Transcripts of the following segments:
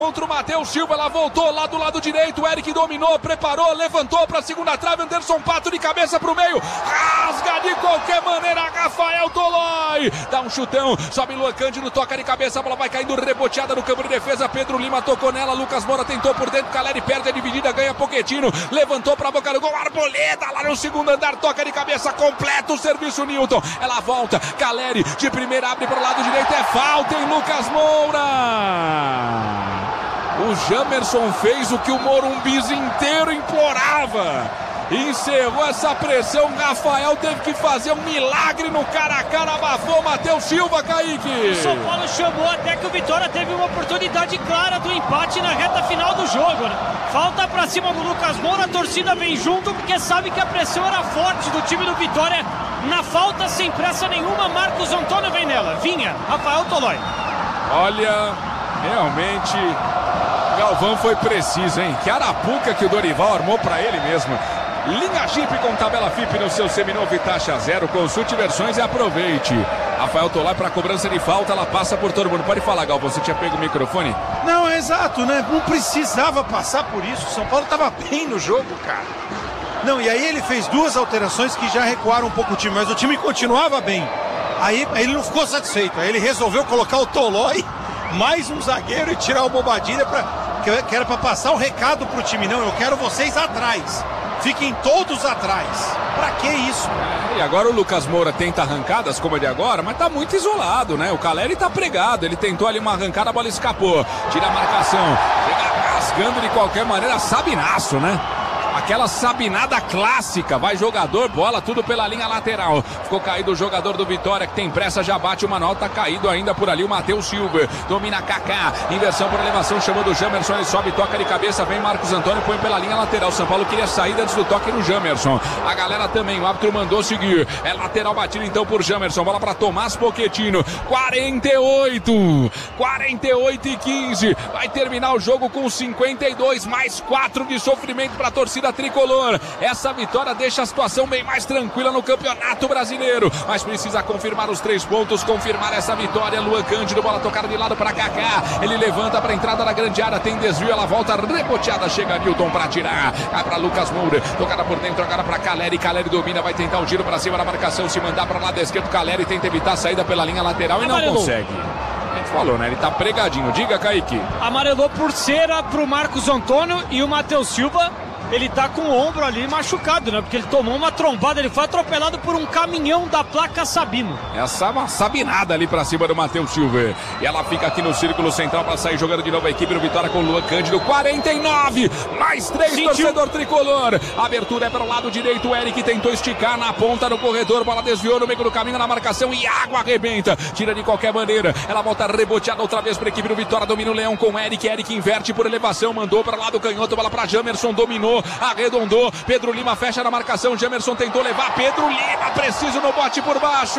Contra o Matheus Silva, ela voltou lá do lado direito, o Eric dominou, preparou, levantou para a segunda trave, Anderson Pato de cabeça para o meio, rasga de qualquer maneira, Rafael Tolói, dá um chutão, sobe Luan Cândido, toca de cabeça, a bola vai caindo reboteada no campo de defesa, Pedro Lima tocou nela, Lucas Moura tentou por dentro, Caleri perde a dividida, ganha Pochettino, levantou para a boca do gol, Arboleda lá no segundo andar, toca de cabeça, completa o serviço Newton, ela volta, Caleri de primeira abre para o lado direito, é falta em Lucas Moura. O Jamerson fez o que o Morumbis inteiro implorava. Encerrou essa pressão. Rafael teve que fazer um milagre no cara a cara. Abafou Matheus Silva, Kaique. O São Paulo chamou até que o Vitória teve uma oportunidade clara do empate na reta final do jogo, né? Falta pra cima do Lucas Moura. A torcida vem junto porque sabe que a pressão era forte do time do Vitória. Na falta, sem pressa nenhuma, Marcos Antônio vem nela. Vinha, Rafael Tolói. Olha, realmente... Galvão foi preciso, hein? Que arapuca que o Dorival armou pra ele mesmo. Linha Jeep com tabela FIP no seu seminovo e taxa zero. Consulte versões e aproveite. Rafael Tolói para cobrança de falta, ela passa por todo mundo. Pode falar, Galvão, você tinha pego o microfone? Não, é exato, né? Não precisava passar por isso. O São Paulo tava bem no jogo, cara. Não, e aí ele fez duas alterações que já recuaram um pouco o time, mas o time continuava bem. Aí ele não ficou satisfeito. Aí ele resolveu colocar o Tolói, mais um zagueiro, e tirar o Bobadilha que era para passar o recado pro time. Não, eu quero vocês atrás. Fiquem todos atrás. Pra que isso? E agora o Lucas Moura tenta arrancadas como a de agora, mas tá muito isolado, né? O Caleri tá pregado. Ele tentou ali uma arrancada, a bola escapou. Tira a marcação. Chega rasgando de qualquer maneira, Sabinaço, né? Aquela sabinada clássica, vai jogador, bola, tudo pela linha lateral. Ficou caído o jogador do Vitória, que tem pressa, já bate uma nota, caído ainda por ali o Matheus Silva. Domina Kaká, inversão por elevação, chamando o Jamerson, ele sobe, toca de cabeça, vem Marcos Antônio, põe pela linha lateral. São Paulo queria sair antes do toque no Jamerson. A galera também, o árbitro mandou seguir. É lateral batido então por Jamerson, bola para Tomás Pochettino. 48 e 15. Vai terminar o jogo com 52, mais 4 de sofrimento para a torcida tricolor. Essa vitória deixa a situação bem mais tranquila no Campeonato Brasileiro, mas precisa confirmar os 3 pontos, confirmar essa vitória. Luan Cândido, bola tocada de lado para Kaká, ele levanta para a entrada da grande área, tem desvio, ela volta reboteada, chega Newton para tirar, vai para Lucas Moura, tocada por dentro agora para Caleri, Caleri domina, vai tentar um giro para cima da marcação, se mandar para lado esquerdo, Caleri tenta evitar a saída pela linha lateral e não consegue. A gente falou, né? Ele tá pregadinho. Diga, Kaique. Amarelou por cera pro Marcos Antônio e o Matheus Silva. Ele tá com o ombro ali machucado, né? Porque ele tomou uma trombada, ele foi atropelado por um caminhão da placa Sabino. Essa é uma sabinada ali pra cima do Matheus Silva. E ela fica aqui no círculo central pra sair jogando de novo a equipe do Vitória com o Luan Cândido. 49, mais 3, torcedor tricolor. Abertura é para o lado direito, o Eric tentou esticar na ponta do corredor, bola desviou no meio do caminho na marcação e água arrebenta. Tira de qualquer maneira, ela volta reboteada outra vez pra equipe do Vitória, domina o Leão com o Eric. Eric inverte por elevação, mandou para lá do canhoto, bola pra Jamerson, dominou. Arredondou, Pedro Lima fecha na marcação, Jamerson tentou levar, Pedro Lima preciso no bote por baixo,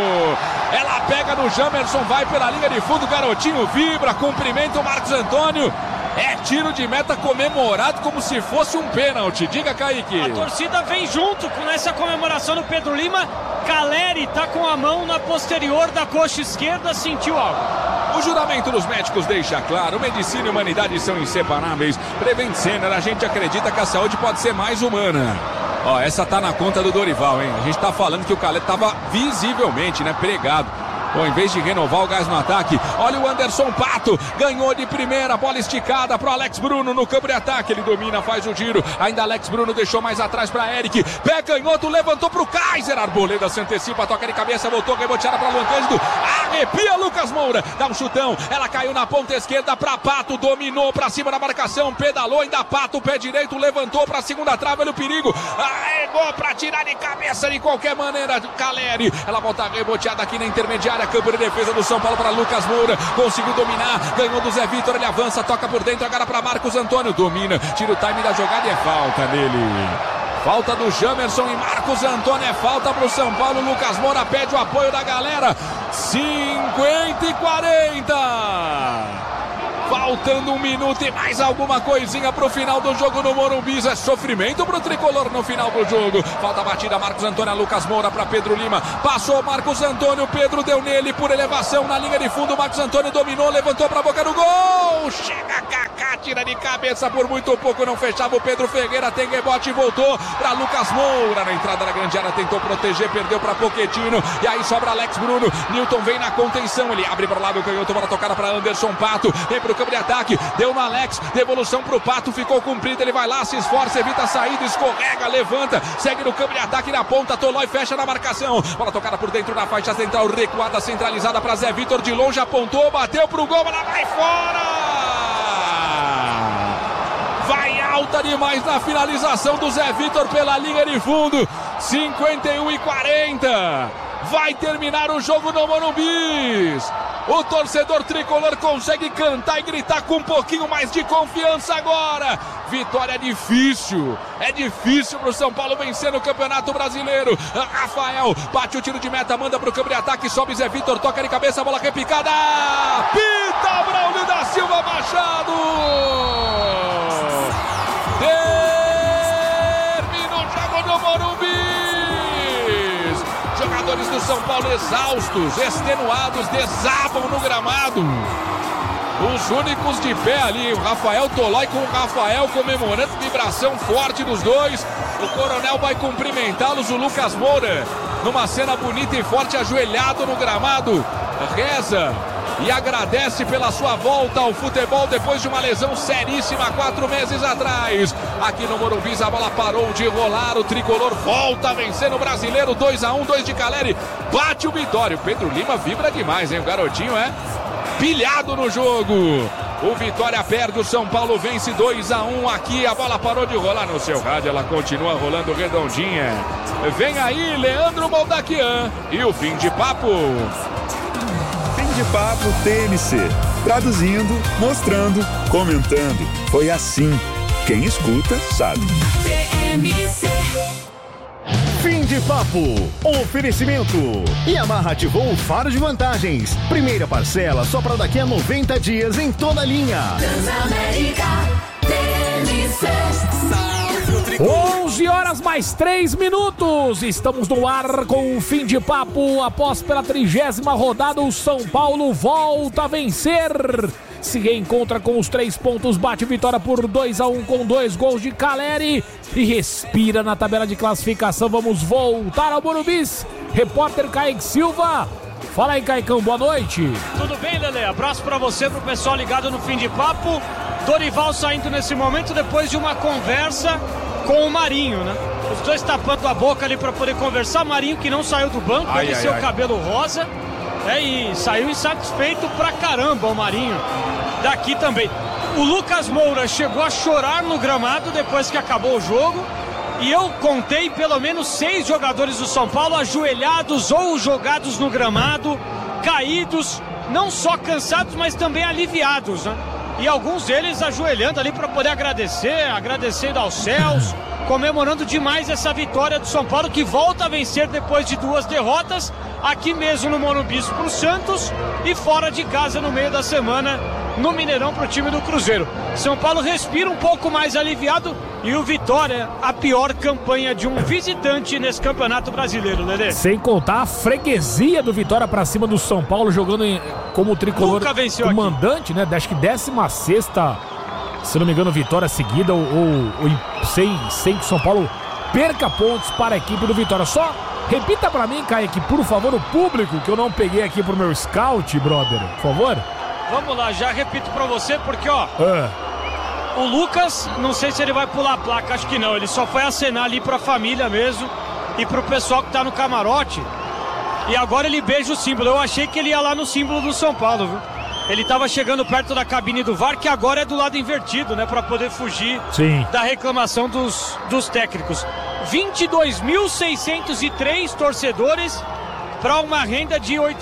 ela pega no Jamerson, vai pela linha de fundo, garotinho vibra, cumprimenta o Marcos Antônio, é tiro de meta comemorado como se fosse um pênalti. Diga, Kaique. A torcida vem junto com essa comemoração do Pedro Lima. Caleri tá com a mão na posterior da coxa esquerda, sentiu algo. O juramento dos médicos deixa claro, medicina e humanidade são inseparáveis. Prevent Senior, a gente acredita que a saúde pode ser mais humana. Ó, essa tá na conta do Dorival, hein? A gente tá falando que o Caleri tava visivelmente, né, pregado. Bom, em vez de renovar o gás no ataque, olha o Anderson Pato, ganhou de primeira, bola esticada pro Alex Bruno no campo de ataque, ele domina, faz o giro, ainda Alex Bruno deixou mais atrás pra Eric, pé canhoto, levantou pro Kaiser, Arboleda se antecipa, toca de cabeça, voltou, reboteada pra Luan Cândido, arrepia Lucas Moura, dá um chutão, ela caiu na ponta esquerda pra Pato, dominou pra cima da marcação, pedalou, ainda Pato, pé direito, levantou pra segunda trave, olha o perigo, arregou pra tirar de cabeça de qualquer maneira, Caleri, ela volta reboteada aqui na intermediária, campo de defesa do São Paulo para Lucas Moura, conseguiu dominar, ganhou do Zé Vitor, ele avança, toca por dentro, agora para Marcos Antônio, domina, tira o time da jogada e é falta nele. Falta do Jamerson e Marcos Antônio, é falta para o São Paulo, Lucas Moura pede o apoio da galera, 50 e 40. Faltando 1 minuto e mais alguma coisinha pro final do jogo no Morumbi. É sofrimento pro tricolor no final do jogo. Falta a batida, Marcos Antônio, Lucas Moura para Pedro Lima. Passou Marcos Antônio, Pedro deu nele por elevação na linha de fundo. Marcos Antônio dominou, levantou pra boca do gol. Chega Kaká, tira de cabeça por muito pouco. Não fechava o Pedro Ferreira, tem rebote e voltou pra Lucas Moura. Na entrada da grande área tentou proteger, perdeu pra Pochettino. E aí sobra Alex Bruno. Newton vem na contenção, ele abre para o lado, canhoto, bola tocada para Anderson Pato. Vem pro campo de ataque, deu no Alex, devolução pro Pato, ficou cumprido, ele vai lá, se esforça, evita a saída, escorrega, levanta, segue no campo de ataque na ponta, Tolói fecha na marcação, bola tocada por dentro na faixa central, recuada, centralizada para Zé Vitor, de longe apontou, bateu pro gol, ela vai fora! Vai alta demais na finalização do Zé Vitor pela linha de fundo, 51-40, vai terminar o jogo no Morumbi. O torcedor tricolor consegue cantar e gritar com um pouquinho mais de confiança agora. Vitória é difícil pro São Paulo vencer no Campeonato Brasileiro. Rafael bate o tiro de meta, manda pro campo de ataque, sobe Zé Vitor, toca de cabeça, bola repicada. Pita Braulio da Silva Machado. Termina o jogo no Morumbi. Jogadores do São Paulo exaustos, extenuados, desabam no gramado. Os únicos de pé ali, o Rafael Tolói com o Rafael comemorando, vibração forte dos dois. O Coronel vai cumprimentá-los, o Lucas Moura, numa cena bonita e forte, ajoelhado no gramado, reza e agradece pela sua volta ao futebol depois de uma lesão seríssima 4 meses atrás. Aqui no Morumbi a bola parou de rolar, o tricolor volta a vencer no Brasileiro, 2-1, 2 de Caleri, bate o Vitória. O Pedro Lima vibra demais, hein? O garotinho é pilhado no jogo. O Vitória perde, o São Paulo vence 2-1 aqui, a bola parou de rolar no seu rádio, ela continua rolando redondinha. Vem aí Leandro Moldaquian e o fim de papo. De Papo TMC, traduzindo, mostrando, comentando. Foi assim. Quem escuta sabe. TMC. Fim de papo. Oferecimento. Yamaha ativou o faro de vantagens. Primeira parcela só para daqui a 90 dias em toda a linha. Transamérica. TMC. 11 horas mais 3 minutos. Estamos no ar com o Fim de Papo. Após pela 30ª rodada, o São Paulo volta a vencer. Se reencontra com os 3 pontos, bate vitória por 2-1 com 2 gols de Caleri e respira na tabela de classificação. Vamos voltar ao Morumbi. Repórter Kaique Silva. Fala aí, Caicão, boa noite. Tudo bem, Lelê? Abraço pra você, pro pessoal ligado no Fim de Papo. Dorival saindo nesse momento depois de uma conversa com o Marinho, né? Os dois tapando a boca ali para poder conversar. Marinho que não saiu do banco, ele seu cabelo rosa, e saiu insatisfeito pra caramba o Marinho daqui também. O Lucas Moura chegou a chorar no gramado depois que acabou o jogo, e eu contei pelo menos 6 jogadores do São Paulo ajoelhados ou jogados no gramado, caídos, não só cansados, mas também aliviados, né? E alguns deles ajoelhando ali para poder agradecendo aos céus, comemorando demais essa vitória do São Paulo, que volta a vencer depois de 2 derrotas, aqui mesmo no Morumbi pro Santos e fora de casa no meio da semana no Mineirão pro time do Cruzeiro. São Paulo respira um pouco mais aliviado e o Vitória, a pior campanha de um visitante nesse Campeonato Brasileiro, Lelê. Sem contar a freguesia do Vitória pra cima do São Paulo, jogando como tricolor comandante, né? Acho que 16ª, se não me engano, vitória seguida, ou sem que o São Paulo perca pontos para a equipe do Vitória. Só repita pra mim, Kaique, por favor, o público, que eu não peguei aqui pro meu scout, brother, por favor. Vamos lá, já repito pra você, porque o Lucas, não sei se ele vai pular a placa, acho que não, ele só foi acenar ali pra família mesmo e pro pessoal que tá no camarote, e agora ele beija o símbolo. Eu achei que ele ia lá no símbolo do São Paulo, viu? Ele tava chegando perto da cabine do VAR, que agora é do lado invertido, né, pra poder fugir da reclamação dos técnicos. 22.603 torcedores para uma renda de R$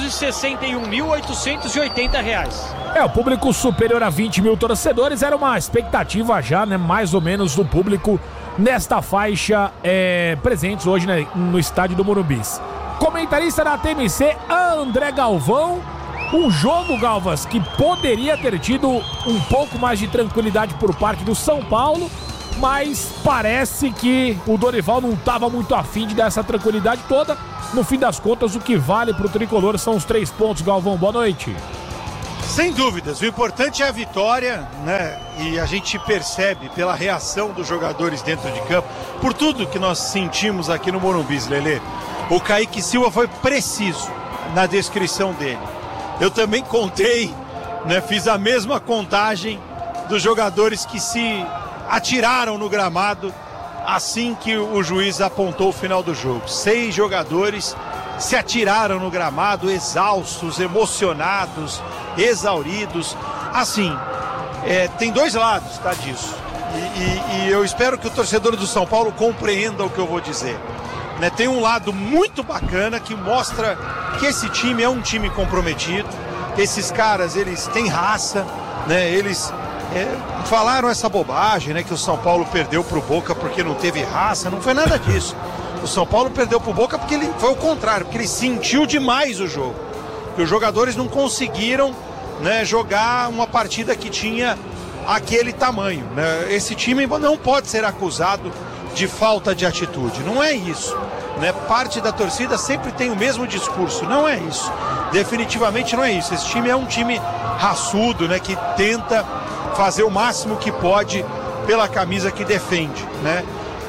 861.880. O público superior a 20 mil torcedores era uma expectativa já, né, mais ou menos, do público nesta faixa presentes hoje, né, no estádio do Morumbi. Comentarista da TMC, André Galvão, Um jogo, Galvas, que poderia ter tido um pouco mais de tranquilidade por parte do São Paulo, mas parece que o Dorival não estava muito afim de dar essa tranquilidade toda. No fim das contas, o que vale para o tricolor são os 3 pontos, Galvão. Boa noite. Sem dúvidas, o importante é a vitória, né? E a gente percebe pela reação dos jogadores dentro de campo, por tudo que nós sentimos aqui no Morumbi, Lelê. O Kaique Silva foi preciso na descrição dele. Eu também contei, né? Fiz a mesma contagem dos jogadores que se atiraram no gramado assim que o juiz apontou o final do jogo. 6 jogadores se atiraram no gramado, exaustos, emocionados, exauridos. Assim, tem 2 lados, tá, disso. E eu espero que o torcedor do São Paulo compreenda o que eu vou dizer. Né, tem um lado muito bacana que mostra que esse time é um time comprometido. Esses caras, eles têm raça, né, eles falaram essa bobagem, né, que o São Paulo perdeu pro Boca porque não teve raça. Não foi nada disso. O São Paulo perdeu pro Boca porque foi o contrário, porque ele sentiu demais o jogo. Que os jogadores não conseguiram, né, jogar uma partida que tinha aquele tamanho, né? Esse time não pode ser acusado de falta de atitude, não é isso, né? Parte da torcida sempre tem o mesmo discurso, não é isso, definitivamente não é isso. Esse time é um time raçudo, né, que tenta fazer o máximo que pode pela camisa que defende, né?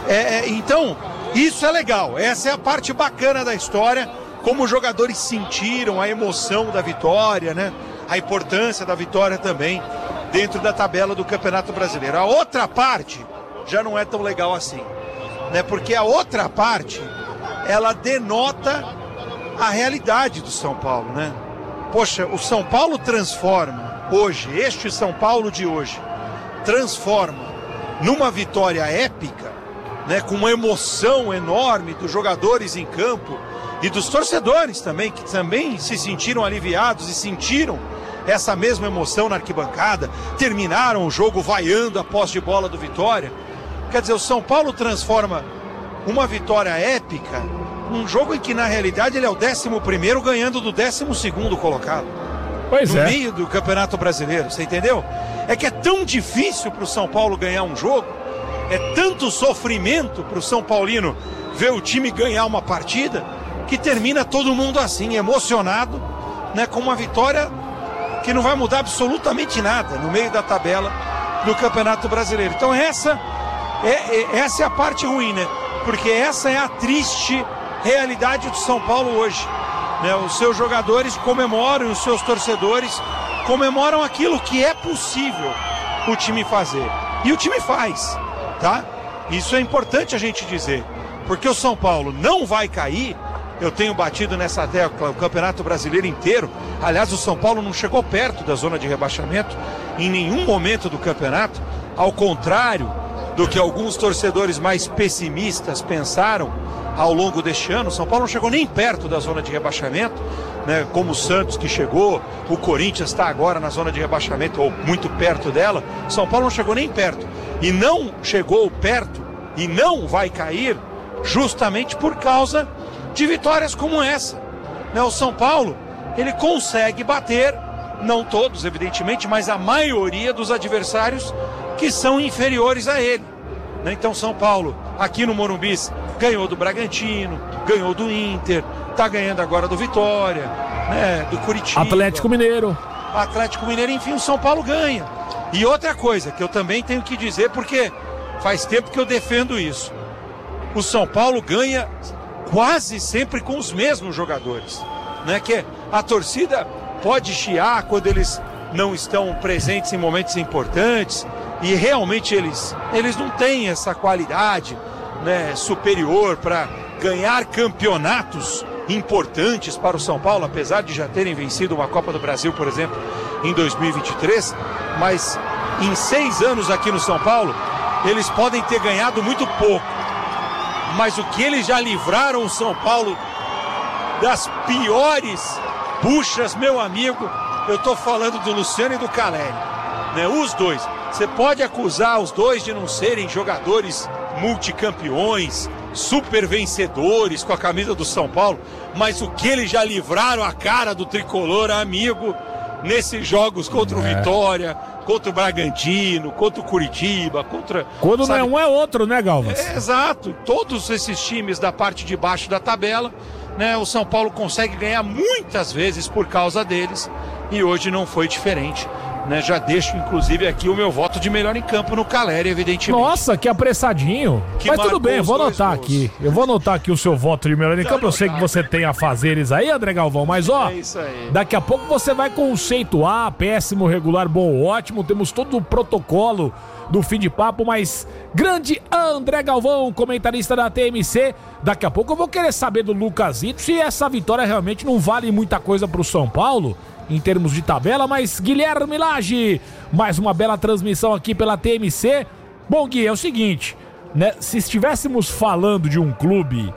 Então, isso é legal, essa é a parte bacana da história, como os jogadores sentiram a emoção da vitória, né? A importância da vitória também dentro da tabela do Campeonato Brasileiro. A outra parte já não é tão legal assim, né? Porque a outra parte, ela denota a realidade do São Paulo, né? Poxa, o São Paulo transforma hoje, este São Paulo de hoje, transforma numa vitória épica, né? Com uma emoção enorme dos jogadores em campo e dos torcedores também, que também se sentiram aliviados e sentiram essa mesma emoção na arquibancada, terminaram o jogo vaiando a posse de bola do Vitória. Quer dizer, o São Paulo transforma uma vitória épica num jogo em que, na realidade, ele é o 11º ganhando do 12º colocado. Pois no é. meio do Campeonato Brasileiro, você entendeu? É que é tão difícil para o São Paulo ganhar um jogo, é tanto sofrimento para o São Paulino ver o time ganhar uma partida, que termina todo mundo assim, emocionado, né, com uma vitória que não vai mudar absolutamente nada no meio da tabela do Campeonato Brasileiro. Então essa é a parte ruim, né? Porque essa é a triste realidade do São Paulo hoje, né? Os seus jogadores comemoram, os seus torcedores comemoram aquilo que é possível o time fazer. E o time faz, tá? Isso é importante a gente dizer, porque o São Paulo não vai cair. Eu tenho batido nessa tecla o Campeonato Brasileiro inteiro. Aliás, o São Paulo não chegou perto da zona de rebaixamento em nenhum momento do campeonato. Ao contrário do que alguns torcedores mais pessimistas pensaram ao longo deste ano, o São Paulo não chegou nem perto da zona de rebaixamento, né? Como o Santos que chegou, o Corinthians está agora na zona de rebaixamento ou muito perto dela. O São Paulo não chegou nem perto. E não chegou perto e não vai cair justamente por causa de vitórias como essa, né? O São Paulo, ele consegue bater, não todos evidentemente, mas a maioria dos adversários que são inferiores a ele, né? Então São Paulo, aqui no Morumbi, ganhou do Bragantino, ganhou do Inter, tá ganhando agora do Vitória, né? Do Curitiba, Atlético Mineiro, enfim, o São Paulo ganha. E outra coisa que eu também tenho que dizer, porque faz tempo que eu defendo isso, o São Paulo ganha quase sempre com os mesmos jogadores, né? Que a torcida pode chiar quando eles não estão presentes em momentos importantes, e realmente eles não têm essa qualidade, né, superior para ganhar campeonatos importantes para o São Paulo, apesar de já terem vencido uma Copa do Brasil, por exemplo, em 2023, mas em 6 anos aqui no São Paulo, eles podem ter ganhado muito pouco. Mas o que eles já livraram o São Paulo das piores buchas, meu amigo, eu tô falando do Luciano e do Caleri, né? Os dois. Você pode acusar os dois de não serem jogadores multicampeões, super vencedores com a camisa do São Paulo, mas o que eles já livraram a cara do tricolor, amigo, nesses jogos contra o Vitória, contra o Bragantino, contra o Curitiba, contra... Quando não é um é outro, né, Galvas? Exato, todos esses times da parte de baixo da tabela, né, o São Paulo consegue ganhar muitas vezes por causa deles, e hoje não foi diferente. Né, já deixo, inclusive, aqui o meu voto de melhor em campo no Caleri, evidentemente. Nossa, que apressadinho. Mas tudo bem, eu vou anotar aqui. Eu vou anotar aqui o seu voto de melhor em campo. Eu sei que você tem afazeres aí, André Galvão, mas ó, daqui a pouco você vai conceituar péssimo, regular, bom, ótimo. Temos todo o protocolo do Fim de Papo, mas grande André Galvão, comentarista da TMC. Daqui a pouco eu vou querer saber do Lucasito se essa vitória realmente não vale muita coisa pro São Paulo em termos de tabela, mas Guilherme Lage, mais uma bela transmissão aqui pela TMC. Bom, Gui, é o seguinte, né? Se estivéssemos falando de um clube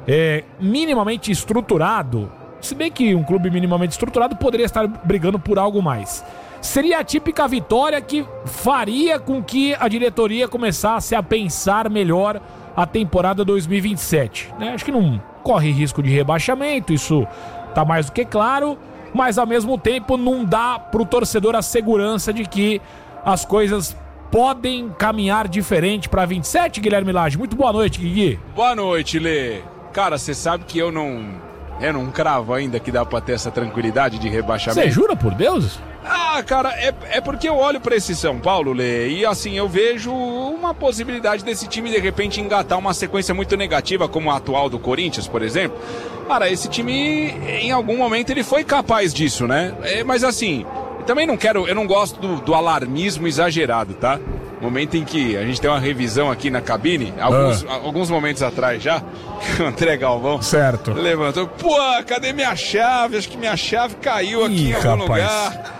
minimamente estruturado, se bem que um clube minimamente estruturado poderia estar brigando por algo mais, seria a típica vitória que faria com que a diretoria começasse a pensar melhor a temporada 2027, né? Acho que não corre risco de rebaixamento, isso tá mais do que claro, mas ao mesmo tempo não dá pro torcedor a segurança de que as coisas podem caminhar diferente pra 27, Guilherme Lage. Muito boa noite, Gui. Boa noite, Lê. Cara, você sabe que eu não cravo ainda que dá pra ter essa tranquilidade de rebaixamento. Você jura por Deus? Ah, cara, é porque eu olho pra esse São Paulo, Lê, e assim, eu vejo uma possibilidade desse time de repente engatar uma sequência muito negativa, como a atual do Corinthians, por exemplo. Cara, esse time, em algum momento, ele foi capaz disso, né? Mas assim, eu não gosto do alarmismo exagerado, tá? Momento em que a gente tem uma revisão aqui na cabine, alguns momentos atrás já, o André Galvão certo levantou, pô, cadê minha chave? Acho que minha chave caiu aqui em algum lugar.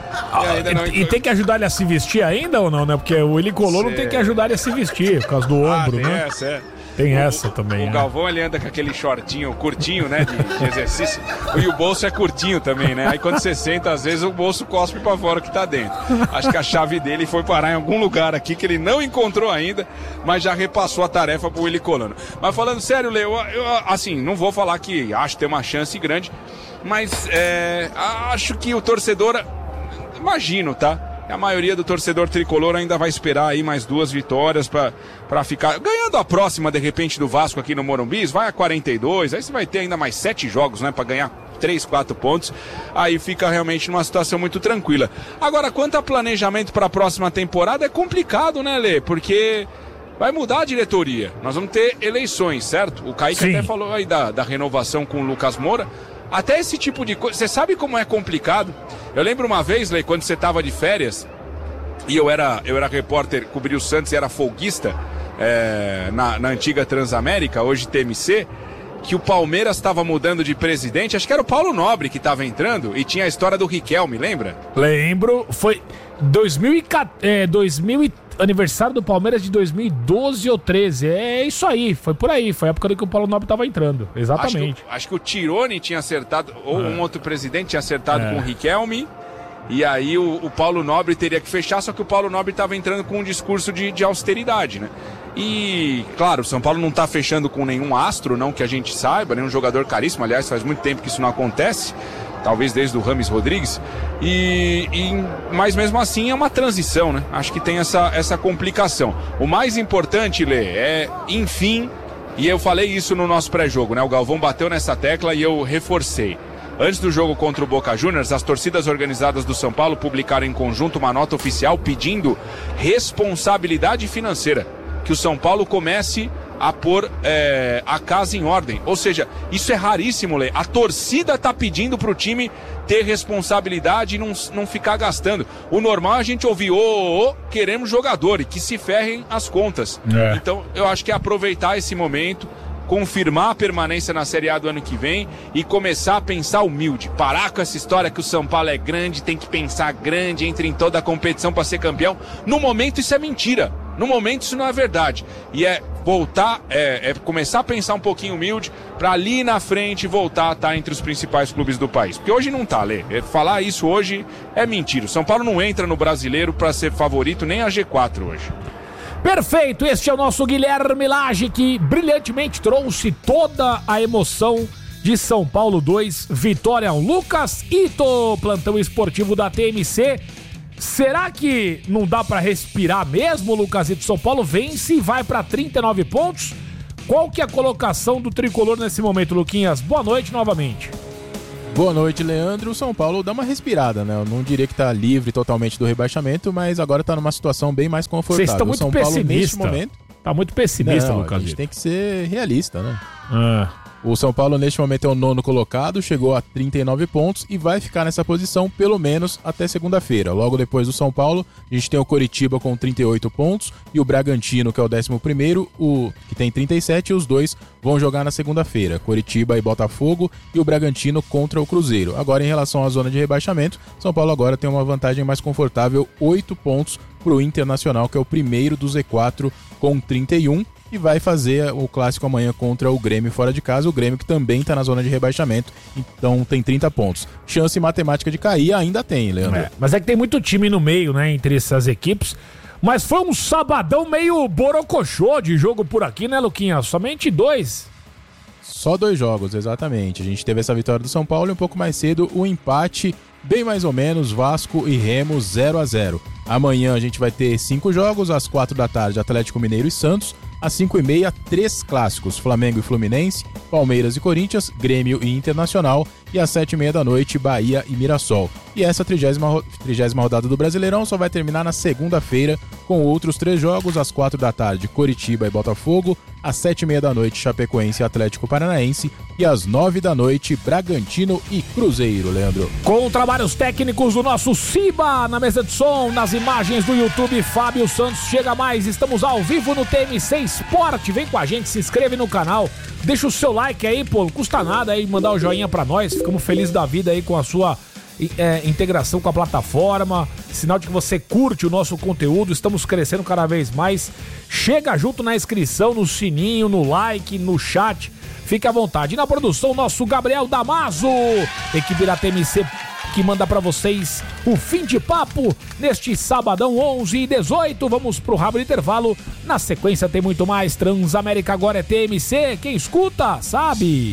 E tem que ajudar ele a se vestir ainda ou não, né? Porque o ele colou, não tem que ajudar ele a se vestir, por causa do ombro, né? Tem essa também. O Galvão, ele anda com aquele shortinho curtinho, né, de exercício. E o bolso é curtinho também, né? Aí quando você senta, às vezes o bolso cospe pra fora o que tá dentro. Acho que a chave dele foi parar em algum lugar aqui que ele não encontrou ainda, mas já repassou a tarefa pro Willy Colano. Mas falando sério, Leo, eu assim, não vou falar que acho ter uma chance grande, mas acho que o torcedor, imagino, tá? A maioria do torcedor tricolor ainda vai esperar aí mais 2 vitórias pra ficar ganhando a próxima, de repente, do Vasco aqui no Morumbi, vai a 42, aí você vai ter ainda mais 7 jogos, né, pra ganhar 3, 4 pontos, aí fica realmente numa situação muito tranquila. Agora, quanto a planejamento pra próxima temporada, é complicado, né, Lê? Porque vai mudar a diretoria, nós vamos ter eleições, certo? O Kaique até falou aí da renovação com o Lucas Moura. Até esse tipo de coisa, você sabe como é complicado? Eu lembro uma vez, Lê, quando você estava de férias, e eu era repórter, cobri o Santos e era folguista na antiga Transamérica, hoje TMC, que o Palmeiras estava mudando de presidente, acho que era o Paulo Nobre que estava entrando, e tinha a história do Riquelme, lembra? Lembro, foi 2014, aniversário do Palmeiras de 2012 ou 13. É isso aí, foi por aí. Foi a época que o Paulo Nobre estava entrando. Exatamente. Acho que o Tironi tinha acertado, ou um outro presidente tinha acertado com o Riquelme. E aí o Paulo Nobre teria que fechar, só que o Paulo Nobre estava entrando com um discurso de austeridade, né? E, claro, o São Paulo não está fechando com nenhum astro, não que a gente saiba, nenhum jogador caríssimo. Aliás, faz muito tempo que isso não acontece. Talvez desde o Rames Rodrigues, mas mesmo assim é uma transição, né? Acho que tem essa complicação. O mais importante, Lê, enfim, e eu falei isso no nosso pré-jogo, né? O Galvão bateu nessa tecla e eu reforcei. Antes do jogo contra o Boca Juniors, as torcidas organizadas do São Paulo publicaram em conjunto uma nota oficial pedindo responsabilidade financeira, que o São Paulo comece a pôr a casa em ordem. Ou seja, isso é raríssimo, Lê. A torcida tá pedindo pro time ter responsabilidade e não ficar gastando. O normal é a gente ouvir, queremos jogador, e que se ferrem as contas. Então, eu acho que é aproveitar esse momento, confirmar a permanência na Série A do ano que vem e começar a pensar humilde. Parar com essa história que o São Paulo é grande, tem que pensar grande, entra em toda a competição para ser campeão. No momento isso é mentira. No momento isso não é verdade. E voltar, começar a pensar um pouquinho humilde para ali na frente voltar a estar entre os principais clubes do país. Porque hoje não tá, Lê. Falar isso hoje é mentira. O São Paulo não entra no Brasileiro para ser favorito nem a G4 hoje. Perfeito, este é o nosso Guilherme Lage, que brilhantemente trouxe toda a emoção de São Paulo 2, Vitória 1. Lucas Ito, plantão esportivo da TMC. Será que não dá pra respirar mesmo, Lucas Ito? São Paulo vence e vai pra 39 pontos. Qual que é a colocação do tricolor nesse momento, Luquinhas? Boa noite novamente. Boa noite, Leandro. O São Paulo dá uma respirada, né? Eu não diria que tá livre totalmente do rebaixamento, mas agora tá numa situação bem mais confortável. Vocês estão muito pessimistas. Tá muito pessimista, Lucas. A gente tem que ser realista, né? Ah. O São Paulo, neste momento, é o 9º colocado, chegou a 39 pontos e vai ficar nessa posição pelo menos até segunda-feira. Logo depois do São Paulo, a gente tem o Coritiba com 38 pontos e o Bragantino, que é o 11º, que tem 37, e os dois vão jogar na segunda-feira. Coritiba e Botafogo e o Bragantino contra o Cruzeiro. Agora, em relação à zona de rebaixamento, São Paulo agora tem uma vantagem mais confortável, 8 pontos para o Internacional, que é o primeiro do Z4 com 31. E vai fazer o clássico amanhã contra o Grêmio fora de casa, o Grêmio que também está na zona de rebaixamento, então tem 30 pontos. Chance matemática de cair ainda tem, Leandro. Mas é que tem muito time no meio, né, entre essas equipes. Mas foi um sabadão meio borocochô de jogo por aqui, né, Luquinha? Somente 2. Só 2 jogos, exatamente. A gente teve essa vitória do São Paulo e um pouco mais cedo o empate, bem mais ou menos, Vasco e Remo 0-0. Amanhã a gente vai ter 5 jogos, às 4 da tarde Atlético Mineiro e Santos, às 5h30, 3 clássicos, Flamengo e Fluminense, Palmeiras e Corinthians, Grêmio e Internacional, e às 7h30 da noite, Bahia e Mirassol. E essa 30ª rodada do Brasileirão só vai terminar na segunda-feira, com outros 3 jogos, às 4 da tarde, Coritiba e Botafogo, às 7h30 da noite, Chapecoense e Atlético Paranaense, e às 9 da noite, Bragantino e Cruzeiro, Leandro. Com trabalhos técnicos do nosso Ciba, na mesa de som, nas imagens do YouTube, Fábio Santos chega mais, estamos ao vivo no TMC Esporte, vem com a gente, se inscreve no canal, deixa o seu like aí, pô, não custa nada aí, mandar o joinha pra nós, ficamos felizes da vida aí com a sua integração com a plataforma, sinal de que você curte o nosso conteúdo, estamos crescendo cada vez mais, chega junto na inscrição, no sininho, no like, no chat, fique à vontade. E na produção, nosso Gabriel Damaso, equipe da TMC que manda pra vocês o Fim de Papo neste sabadão 11h18. Vamos pro rabo de intervalo. Na sequência tem muito mais. Transamérica agora é TMC. Quem escuta, sabe.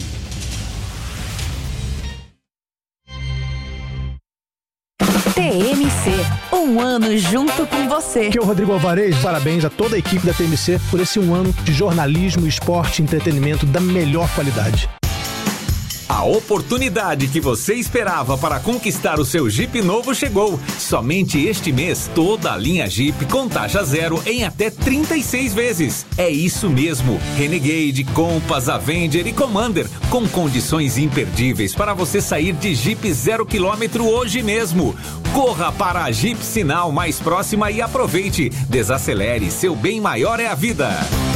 TMC, um ano junto com você. Aqui é o Rodrigo Alvarez, parabéns a toda a equipe da TMC por esse um ano de jornalismo, esporte e entretenimento da melhor qualidade. A oportunidade que você esperava para conquistar o seu Jeep novo chegou. Somente este mês, toda a linha Jeep com taxa zero em até 36 vezes. É isso mesmo. Renegade, Compass, Avenger e Commander, com condições imperdíveis para você sair de Jeep 0 km hoje mesmo. Corra para a Jeep Sinal mais próxima e aproveite. Desacelere, seu bem maior é a vida.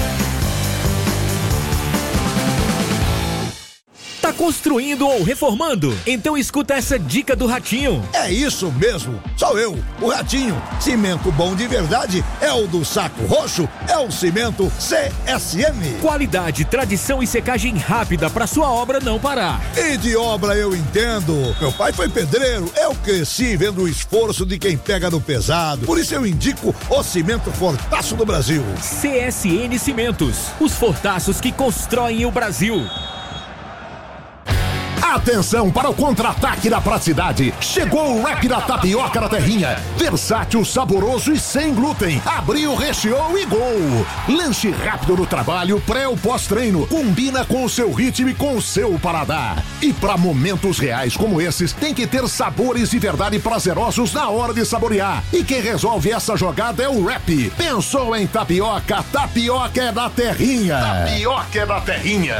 Tá construindo ou reformando? Então escuta essa dica do Ratinho. É isso mesmo, sou eu, o Ratinho. Cimento bom de verdade é o do Saco Roxo, é o cimento CSM. Qualidade, tradição e secagem rápida para sua obra não parar. E de obra eu entendo. Meu pai foi pedreiro, eu cresci vendo o esforço de quem pega no pesado. Por isso eu indico o cimento Fortaço do Brasil. CSN Cimentos, os fortaços que constroem o Brasil. Atenção para o contra-ataque da praticidade. Chegou o wrap da tapioca da terrinha. Versátil, saboroso e sem glúten. Abriu, recheou e gol. Lanche rápido no trabalho, pré ou pós-treino. Combina com o seu ritmo e com o seu paladar. E para momentos reais como esses, tem que ter sabores de verdade prazerosos na hora de saborear. E quem resolve essa jogada é o wrap. Pensou em tapioca? Tapioca é da terrinha. Tapioca é da terrinha.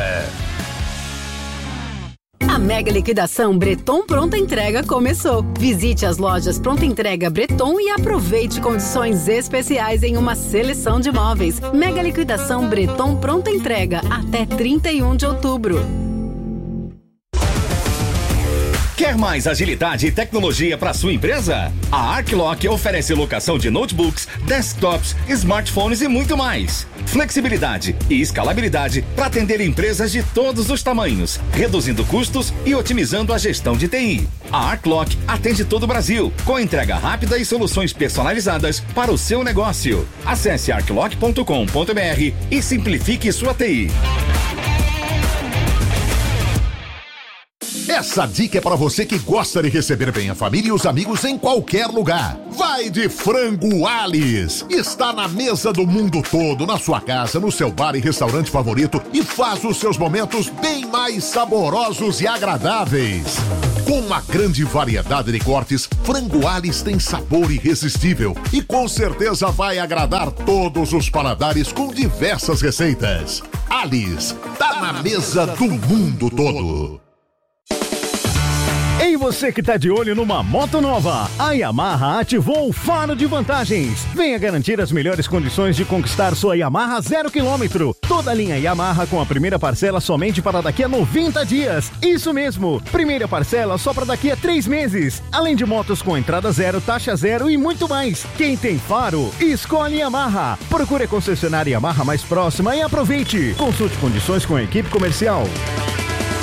A mega liquidação Breton Pronta Entrega começou. Visite as lojas Pronta Entrega Breton e aproveite condições especiais em uma seleção de móveis. Mega liquidação Breton Pronta Entrega até 31 de outubro. Quer mais agilidade e tecnologia para sua empresa? A Arclock oferece locação de notebooks, desktops, smartphones e muito mais. Flexibilidade e escalabilidade para atender empresas de todos os tamanhos, reduzindo custos e otimizando a gestão de TI. A Arclock atende todo o Brasil, com entrega rápida e soluções personalizadas para o seu negócio. Acesse arclock.com.br e simplifique sua TI. Essa dica é para você que gosta de receber bem a família e os amigos em qualquer lugar. Vai de Frango Alice. Está na mesa do mundo todo, na sua casa, no seu bar e restaurante favorito e faz os seus momentos bem mais saborosos e agradáveis. Com uma grande variedade de cortes, Frango Alice tem sabor irresistível e com certeza vai agradar todos os paladares com diversas receitas. Alice, tá na mesa do mundo todo. Ei, você que tá de olho numa moto nova, a Yamaha ativou o Faro de Vantagens. Venha garantir as melhores condições de conquistar sua Yamaha 0 km. Toda a linha Yamaha com a primeira parcela somente para daqui a 90 dias. Isso mesmo, primeira parcela só para daqui a 3 meses. Além de motos com entrada zero, taxa zero e muito mais. Quem tem Faro, escolhe Yamaha. Procure a concessionária Yamaha mais próxima e aproveite. Consulte condições com a equipe comercial.